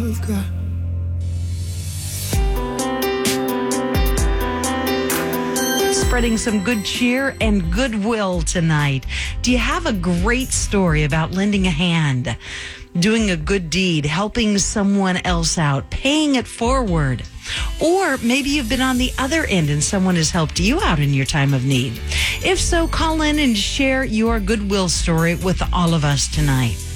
of God. Spreading some good cheer and goodwill tonight. Do you have a great story about lending a hand, doing a good deed, helping someone else out, paying it forward? Or maybe you've been on the other end and someone has helped you out in your time of need. If so, call in and share your goodwill story with all of us tonight.